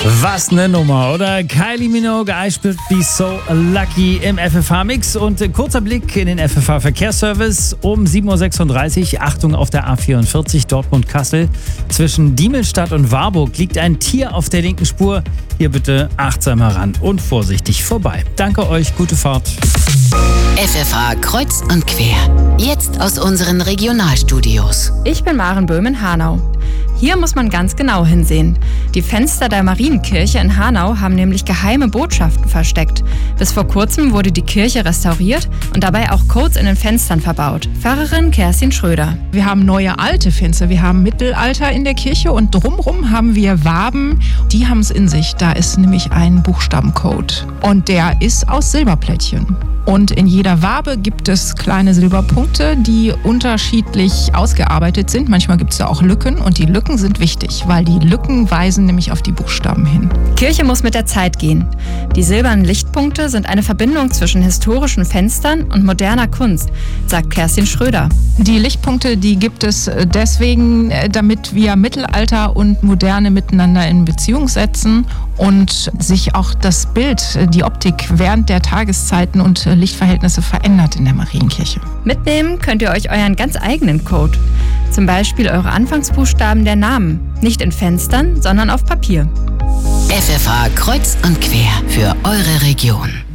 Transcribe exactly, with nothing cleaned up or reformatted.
Was ne Nummer, oder? Kylie Minogue, I Should Be So Lucky im F F H-Mix. Und äh, kurzer Blick in den F F H-Verkehrsservice um sieben Uhr sechsunddreißig. Achtung, auf der A vierundvierzig Dortmund-Kassel. Zwischen Diemelstadt und Warburg liegt ein Tier auf der linken Spur. Hier bitte achtsam heran und vorsichtig vorbei. Danke euch, gute Fahrt. F F H kreuz und quer. Jetzt aus unseren Regionalstudios. Ich bin Maren Böhm in Hanau. Hier muss man ganz genau hinsehen. Die Fenster der Marienkirche in Hanau haben nämlich geheime Botschaften versteckt. Bis vor kurzem wurde die Kirche restauriert und dabei auch Codes in den Fenstern verbaut. Pfarrerin Kerstin Schröder. Wir haben neue alte Fenster, wir haben Mittelalter in der Kirche und drumherum haben wir Waben. Die haben es in sich. Da ist nämlich ein Buchstabencode und der ist aus Silberplättchen. Und in jeder Wabe gibt es kleine Silberpunkte, die unterschiedlich ausgearbeitet sind. Manchmal gibt es da auch Lücken und die Lücken sind wichtig, weil die Lücken weisen nämlich auf die Buchstaben hin. Kirche muss mit der Zeit gehen. Die silbernen Lichtpunkte sind eine Verbindung zwischen historischen Fenstern und moderner Kunst, sagt Kerstin Schröder. Die Lichtpunkte, die gibt es deswegen, damit wir Mittelalter und Moderne miteinander in Beziehung setzen und sich auch das Bild, die Optik während der Tageszeiten und Lichtverhältnisse verändert in der Marienkirche. Mitnehmen könnt ihr euch euren ganz eigenen Code. Zum Beispiel eure Anfangsbuchstaben der Namen. Nicht in Fenstern, sondern auf Papier. F F H kreuz und quer für eure Region.